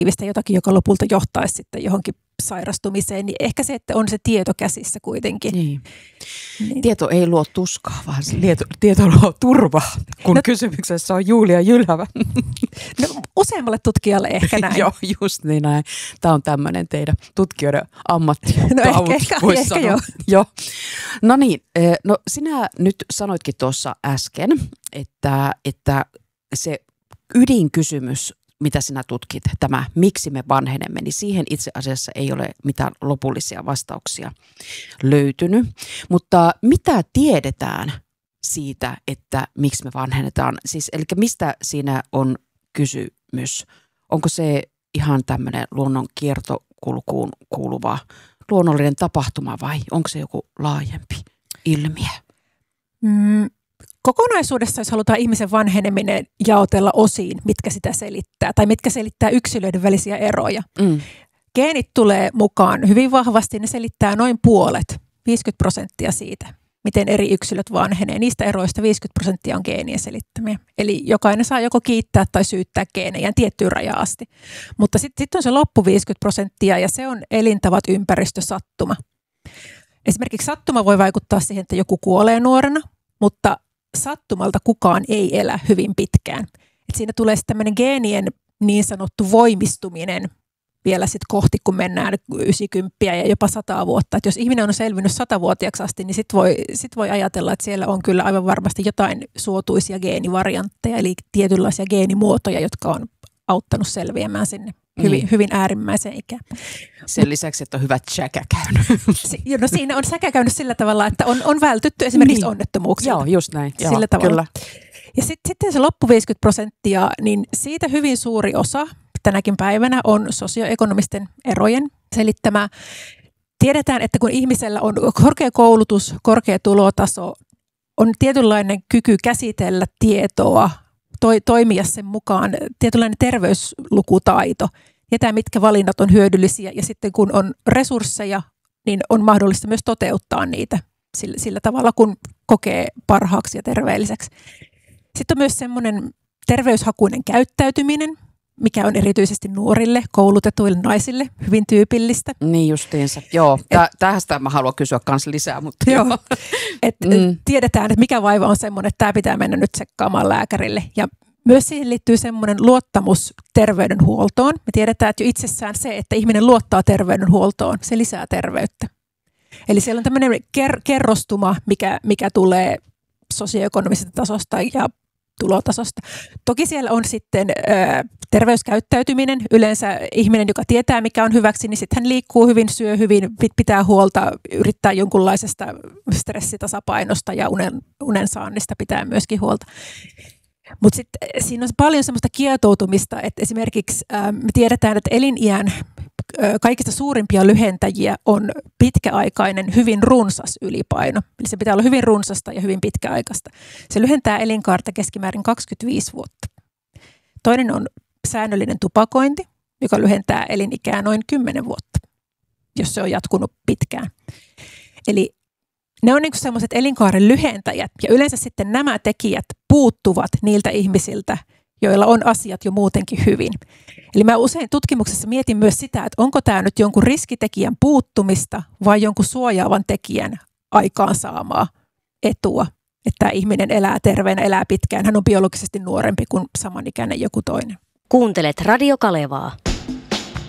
jotakin, joka lopulta johtaisi sitten johonkin sairastumiseen, niin ehkä se, että on se tieto käsissä kuitenkin. Niin. Tieto ei luo tuskaa, vaan se tieto luo turvaa, kun kysymyksessä on Julia Jylhävä. No, useammalle tutkijalle ehkä näin. Joo, just niin näin. Tämä on tämmöinen teidän tutkijoiden ammatti. No ehkä joo. No niin, no sinä nyt sanoitkin tuossa äsken, että se ydinkysymys, mitä sinä tutkit, tämä miksi me vanhenemme, niin siihen itse asiassa ei ole mitään lopullisia vastauksia löytynyt. Mutta mitä tiedetään siitä, että miksi me vanhennetaan? Siis, eli mistä siinä on kysymys? Onko se ihan tämmöinen luonnon kiertokulkuun kuuluva luonnollinen tapahtuma vai onko se joku laajempi ilmiö? Kokonaisuudessa, jos halutaan ihmisen vanheneminen jaotella osiin, mitkä sitä selittää tai mitkä selittää yksilöiden välisiä eroja. Geenit tulee mukaan hyvin vahvasti, ne selittää noin puolet, 50% siitä, miten eri yksilöt vanhenee. Niistä eroista 50% on geenien selittämiä. Eli jokainen saa joko kiittää tai syyttää geenejään tiettyyn rajaan asti. Mutta sitten on se loppu 50% ja se on elintavat, ympäristö, sattuma. Esimerkiksi sattuma voi vaikuttaa siihen, että joku kuolee nuorena, mutta sattumalta kukaan ei elä hyvin pitkään. Et siinä tulee sitten tämmöinen geenien niin sanottu voimistuminen vielä sitten kohti, kun mennään 90 ja jopa 100 vuotta. Et jos ihminen on selvinnyt 100-vuotiaaksi asti, niin sit voi ajatella, että siellä on kyllä aivan varmasti jotain suotuisia geenivariantteja, eli tietynlaisia geenimuotoja, jotka on auttanut selviämään sinne hyvin äärimmäiseen ikään. Sen lisäksi, että on hyvät säkä käynyt. No siinä on säkä käynyt sillä tavalla, että on vältytty esimerkiksi onnettomuuksilta. Joo, just näin. Sillä tavalla. Kyllä. Ja sitten se loppu 50%, niin siitä hyvin suuri osa tänäkin päivänä on sosioekonomisten erojen selittämä. Tiedetään, että kun ihmisellä on korkea koulutus, korkea tulotaso, on tietynlainen kyky käsitellä tietoa, toimia sen mukaan, tietynlainen terveyslukutaito, tietää mitkä valinnat on hyödyllisiä ja sitten kun on resursseja, niin on mahdollista myös toteuttaa niitä sillä tavalla, kun kokee parhaaksi ja terveelliseksi. Sitten on myös semmoinen terveyshakuinen käyttäytyminen, mikä on erityisesti nuorille, koulutetuille naisille hyvin tyypillistä. Niin justiinsa, joo. Tästä mä haluan kysyä myös lisää. Mutta joo. Tiedetään, että mikä vaiva on semmoinen, että tämä pitää mennä nyt tsekkaamaan lääkärille. Ja myös siihen liittyy semmoinen luottamus terveydenhuoltoon. Me tiedetään, että jo itsessään se, että ihminen luottaa terveydenhuoltoon, se lisää terveyttä. Eli siellä on tämmöinen kerrostuma, mikä tulee sosioekonomisesta tasosta ja tulotasosta. Toki siellä on sitten terveyskäyttäytyminen. Yleensä ihminen, joka tietää mikä on hyväksi, niin sitten hän liikkuu hyvin, syö hyvin, pitää huolta, yrittää jonkunlaisesta stressitasapainosta ja unen saannista pitää myöskin huolta. Mutta sitten siinä on paljon semmoista kietoutumista, että esimerkiksi me tiedetään, että eliniän kaikista suurimpia lyhentäjiä on pitkäaikainen, hyvin runsas ylipaino. Eli se pitää olla hyvin runsasta ja hyvin pitkäaikaista. Se lyhentää elinkaarta keskimäärin 25 vuotta. Toinen on säännöllinen tupakointi, joka lyhentää elinikää noin 10 vuotta, jos se on jatkunut pitkään. Eli ne on niin kuin sellaiset elinkaaren lyhentäjät ja yleensä sitten nämä tekijät puuttuvat niiltä ihmisiltä, joilla on asiat jo muutenkin hyvin. Eli mä usein tutkimuksessa mietin myös sitä, että onko tämä nyt jonkun riskitekijän puuttumista vai jonkun suojaavan tekijän aikaansaamaa etua. Että tämä ihminen elää terveenä, elää pitkään, hän on biologisesti nuorempi kuin samanikäinen joku toinen. Kuuntelet Radio Kalevaa.